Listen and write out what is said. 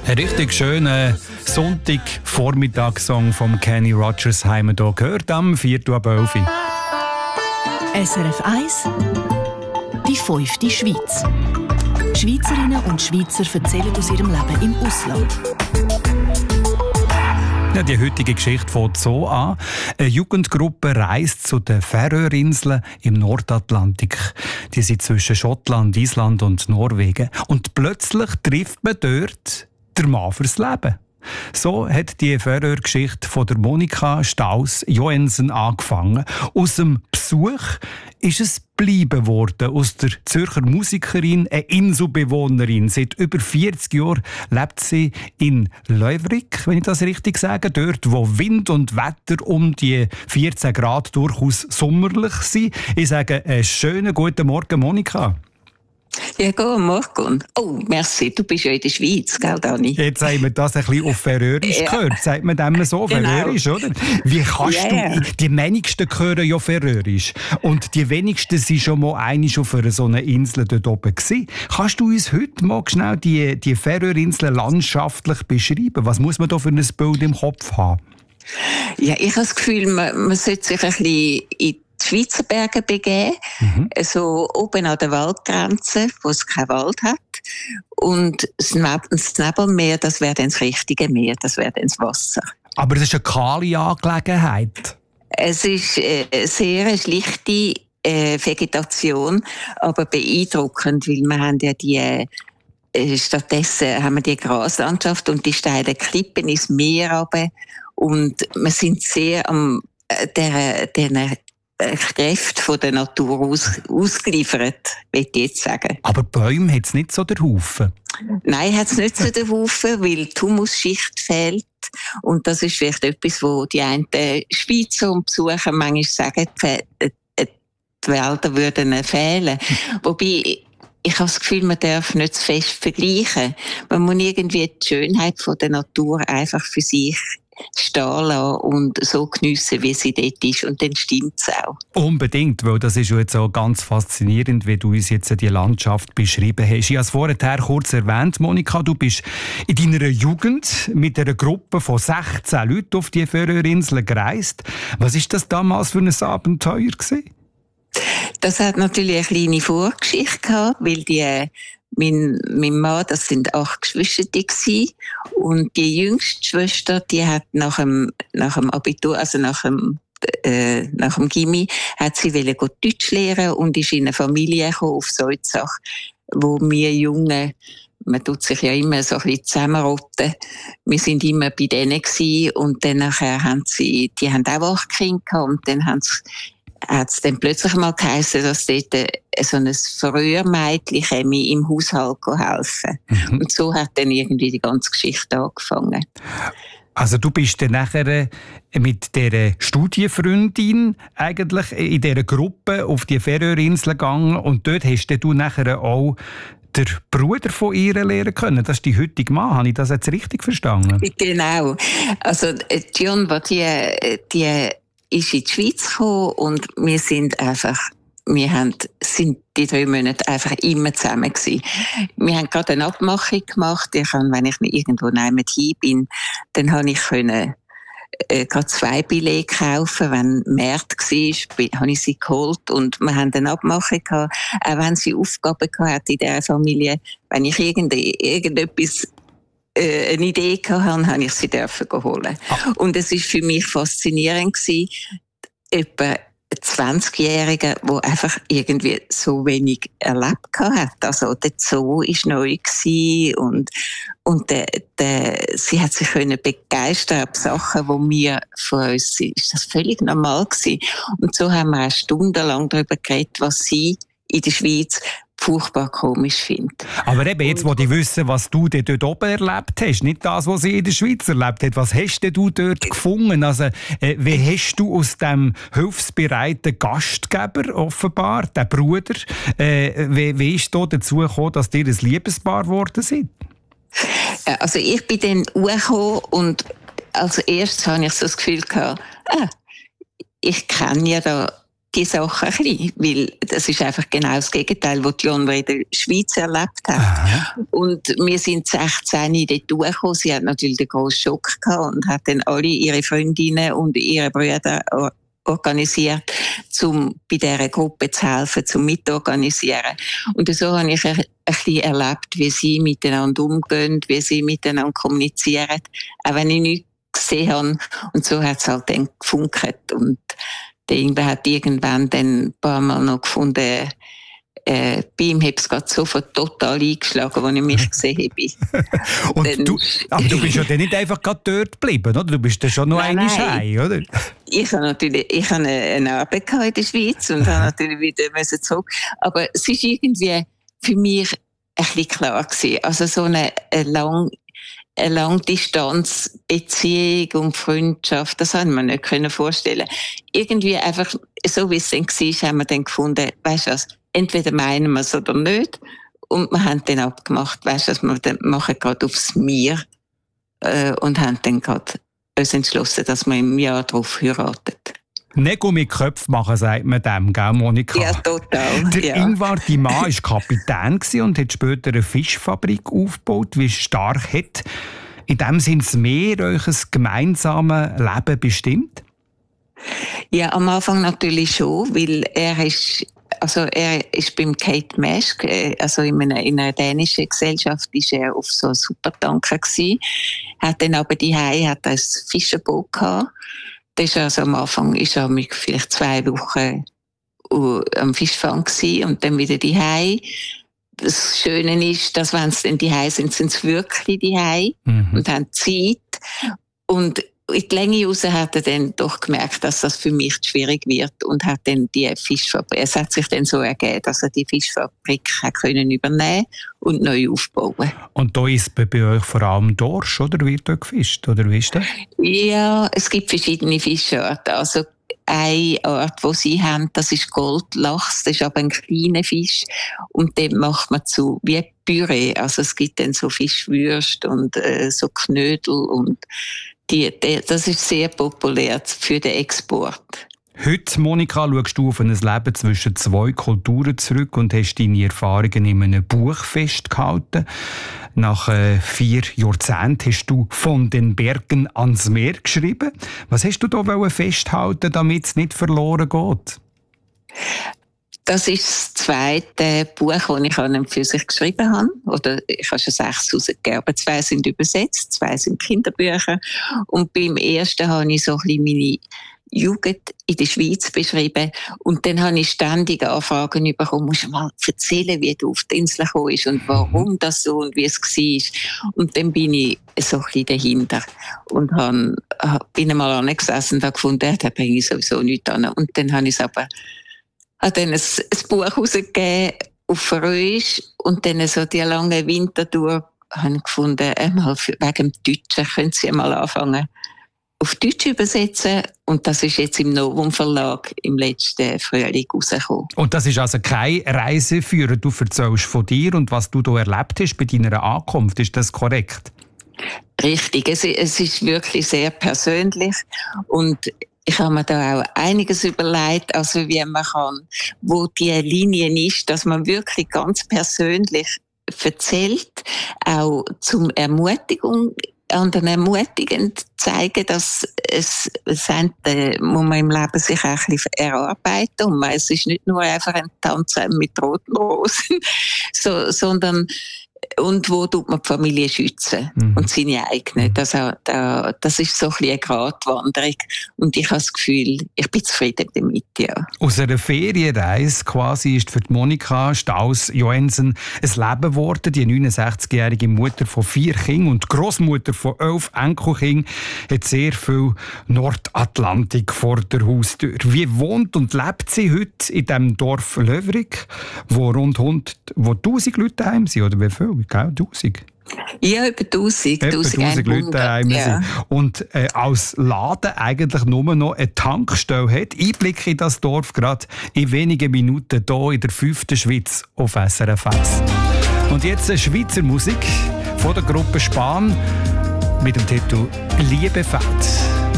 Ein richtig schöner Sonntag-Vormittagssong von Kenny Rogers haben wir hier gehört am 4.11 Uhr. SRF 1 Die 5. Schweiz. Schweizerinnen und Schweizer erzählen aus ihrem Leben im Ausland. Ja, die heutige Geschichte fängt so an. Eine Jugendgruppe reist zu den Färöerinseln im Nordatlantik. Die sind zwischen Schottland, Island und Norwegen. Und plötzlich trifft man dort den Mann fürs Leben. So hat die Färöer-Geschichte von der Monika Staus-Joensen angefangen. Aus dem Besuch ist es bleiben worden. Aus der Zürcher Musikerin, eine Inselbewohnerin. Seit über 40 Jahren lebt sie in Leuvrik, wenn ich das richtig sage. Dort, wo Wind und Wetter um die 14 Grad durchaus sommerlich sind. Ich sage einen schönen guten Morgen, Monika. Ja, guten Morgen. Oh, merci, du bist ja in der Schweiz, gell, Dani? Jetzt haben wir das ein bisschen auf Färöerisch gehört. Sagt man dem so, Färöerisch, oder? Wie kannst du... Die wenigsten hören ja Färöerisch. Und die wenigsten sind schon mal einmal auf so einer Insel dort oben gewesen. Kannst du uns heute mal schnell die Färöerinsel landschaftlich beschreiben? Was muss man da für ein Bild im Kopf haben? Ja, ich habe das Gefühl, man sollte sich ein bisschen in die Schweizer Berge begeben, so oben an der Waldgrenze, wo es keinen Wald hat. Und das Nebelmeer, das wäre dann das richtige Meer, das wäre dann das Wasser. Aber das ist eine kahle Angelegenheit. Es ist sehr schlichte Vegetation, aber beeindruckend, weil wir haben ja stattdessen haben wir die Graslandschaft und die steilen Klippen ins Meer runter. Und wir sind sehr am diesen Kräfte von der Natur ausgeliefert, würde ich jetzt sagen. Aber Bäume hat es nicht so den Haufen? Nein, hat es nicht so den Haufen, weil die Humusschicht fehlt. Und das ist vielleicht etwas, wo die einen Schweizer und Besucher manchmal sagen, die Wälder würden fehlen. Wobei, ich habe das Gefühl, man darf nicht zu fest vergleichen. Man muss irgendwie die Schönheit von der Natur einfach für sich stehen lassen und so geniessen, wie sie dort ist. Und dann stimmt es auch. Unbedingt, weil das ist ja jetzt auch ganz faszinierend, wie du uns jetzt die Landschaft beschrieben hast. Ich habe es vorher kurz erwähnt, Monika, du bist in deiner Jugend mit einer Gruppe von 16 Leuten auf die Färöerinseln gereist. Was war das damals für ein Abenteuer gewesen? Das hat natürlich eine kleine Vorgeschichte gehabt, weil mein Mann, das sind 8 Geschwister gewesen, und die jüngste Schwester, die hat nach dem Abitur, also nach dem Gymi, hat sie Deutsch lernen und ist in eine Familie gekommen auf Solzach, wo wir Jungen, man tut sich ja immer so ein bisschen zusammenrotten. Wir sind immer bei denen gewesen, und dann nachher haben die haben auch 8 Kinder gehabt, und dann hat es dann plötzlich mal geheißen, dass dort so ein Frühermädchen im Haushalt helfen. Und so hat dann irgendwie die ganze Geschichte angefangen. Also du bist dann nachher mit dieser Studienfreundin eigentlich in dieser Gruppe auf die Färöerinseln gegangen, und dort hast du nachher auch den Bruder von ihr lernen können. Das ist die heutige Mann. Habe ich das jetzt richtig verstanden? Genau. Also John, die ist in die Schweiz gekommen, und wir sind die 3 Monate einfach immer zusammen gewesen. Wir haben gerade eine Abmachung gemacht. Wenn ich irgendwo hin bin, dann habe ich gerade 2 Billette kaufen. Wenn März war, habe ich sie geholt, und wir haben eine Abmachung gehabt. Auch wenn sie Aufgaben gehabt in dieser Familie, wenn ich irgendetwas eine Idee hatte, habe ich sie holen. Und es war für mich faszinierend gewesen, etwa ein 20-Jähriger, der einfach irgendwie so wenig erlebt hat. Also der Zoo war neu gewesen, und sie hat sich begeistern ab Sachen, die wir von uns sind. Ist das völlig normal gewesen. Und so haben wir auch stundenlang darüber geredet, was sie in der Schweiz furchtbar komisch findet. Aber eben, jetzt wollte ich wissen, was du dort oben erlebt hast. Nicht das, was sie in der Schweiz erlebt hat. Was hast du dort gefunden? Also, wie hast du aus dem hilfsbereiten Gastgeber offenbar, dem Bruder, wie ist da dazu gekommen, dass ihr ein Liebespaar geworden seid? Also ich bin dann hochgekommen, und als erstes hatte ich so das Gefühl gehabt, ich kenne ja da die Sache ein bisschen, weil das ist einfach genau das Gegenteil, was John in der Schweiz erlebt hat. Aha. Und wir sind 16 dort durchgekommen. Sie hat natürlich den grossen Schock gehabt und hat dann alle ihre Freundinnen und ihre Brüder organisiert, um bei dieser Gruppe zu helfen, zum Mitorganisieren. Und so habe ich ein bisschen erlebt, wie sie miteinander umgehen, wie sie miteinander kommunizieren, auch wenn ich nichts gesehen habe. Und so hat es halt dann gefunkt. Und der Ingwer hat irgendwann dann ein paar Mal noch gefunden, bei ihm hat es gerade sofort total eingeschlagen, als ich mich gesehen habe. Aber du bist ja dann nicht einfach gerade dort geblieben, oder? Du bist dann schon noch einmal heim, oder? Ich habe eine Arbeit in der Schweiz und habe natürlich wieder zurück. Aber es war irgendwie für mich ein bisschen klar gewesen. Also so eine Langdistanzbeziehung und Freundschaft, das konnte man nicht vorstellen. Irgendwie einfach, so wie es dann war, haben wir dann gefunden, weisst du was, entweder meinen wir es oder nicht. Und wir haben dann abgemacht, weisst du was, wir machen gerade aufs Mir, und haben dann gerade uns entschlossen, dass wir im Jahr darauf heiraten. Nägel mit Köpfen machen, sagt man dem, gell, Monika? Ja, total. Der Ingvar, dein Mann, war Kapitän und hat später eine Fischfabrik aufgebaut. Wie stark hat in dem Sinne das Meer euer gemeinsames Leben bestimmt? Ja, am Anfang natürlich schon, weil er ist beim Kate Maersk, also in einer dänischen Gesellschaft, ist er auf so einem Supertanker gewesen. Hat dann aber hat ein Fischerboot gehabt. Das ist also am Anfang ist er mit vielleicht 2 Wochen am Fischfang gewesen und dann wieder daheim. Das Schöne ist, dass wenn sie dann daheim sind, sind sie wirklich daheim und haben Zeit. Und in die Länge raus hat er dann doch gemerkt, dass das für mich schwierig wird und hat dann die Fischfabrik, es hat sich dann so ergeben, dass er die Fischfabrik können übernehmen und neu aufbauen. Und da ist bei euch vor allem Dorsch, oder wird dort gefischt, oder wie ist das? Ja, es gibt verschiedene Fischarten. Also eine Art, die sie haben, das ist Goldlachs, das ist aber ein kleiner Fisch und den macht man zu wie Püree. Also es gibt dann so Fischwürste und so Knödel und das ist sehr populär für den Export. Heute, Monika, schaust du auf ein Leben zwischen 2 Kulturen zurück und hast deine Erfahrungen in einem Buch festgehalten. Nach 4 Jahrzehnten hast du «Von den Bergen ans Meer» geschrieben. Was hast du da festhalten, damit es nicht verloren geht? Das ist das zweite Buch, das ich an und für sich geschrieben habe. Oder ich habe schon 6 rausgegeben, aber 2 sind übersetzt, 2 sind Kinderbücher. Und beim ersten habe ich so ein bisschen meine Jugend in der Schweiz beschrieben. Und dann habe ich ständig Anfragen bekommen, musst du mal erzählen, wie du auf die Insel gekommen bist und warum das so und wie es war. Und dann bin ich so ein bisschen dahinter und bin einmal angesessen und habe gefunden, da bringe ich sowieso nichts an. Und dann habe ich aber dann ein Buch herausgegeben auf Fröisch und dann so die lange Wintertour habe ich gefunden, wegen dem Deutschen können Sie mal anfangen auf Deutsch übersetzen und das ist jetzt im Novum Verlag im letzten Frühling rausgekommen. Und das ist also keine Reiseführer, du erzählst von dir und was du da erlebt hast bei deiner Ankunft, ist das korrekt? Richtig, es ist wirklich sehr persönlich und ich habe mir da auch einiges überlegt, also wie man kann, wo die Linie ist, dass man wirklich ganz persönlich erzählt, auch zum Ermutigung, anderen ermutigend zeigen, dass es muss man im Leben sich auch ein bisschen erarbeiten und es ist nicht nur einfach ein Tanz mit roten Rosen, sondern und wo tut man die Familie schützen und seine eigene. Das ist so ein bisschen eine Gratwanderung und ich habe das Gefühl, ich bin zufrieden damit, ja. Aus einer Ferienreise quasi ist für die Monika Staus-Joensen ein Leben geworden. Die 69-jährige Mutter von 4 Kindern und Grossmutter von 11 Enkelkindern hat sehr viel Nordatlantik vor der Haustür. Wie wohnt und lebt sie heute in diesem Dorf Löwerig, wo rund 1000 Leute daheim sind, oder wie viel? 1000? Ja, über 1000. Etwa 1000 Leute daheim sind. Und als Laden eigentlich nur noch eine Tankstelle hat. Einblick in das Dorf gerade in wenigen Minuten hier in der 5. Schweiz auf SRF 1. Und jetzt eine Schweizer Musik von der Gruppe Spahn mit dem Titel «Liebe fällt».